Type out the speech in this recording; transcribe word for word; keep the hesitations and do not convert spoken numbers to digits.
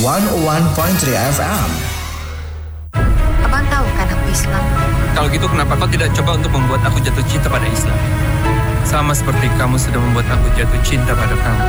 seratus satu koma tiga F M. Abang tahu kan aku Islam? Kalau gitu kenapa kau tidak coba untuk membuat aku jatuh cinta pada Islam? Sama seperti kamu sudah membuat aku jatuh cinta pada kamu.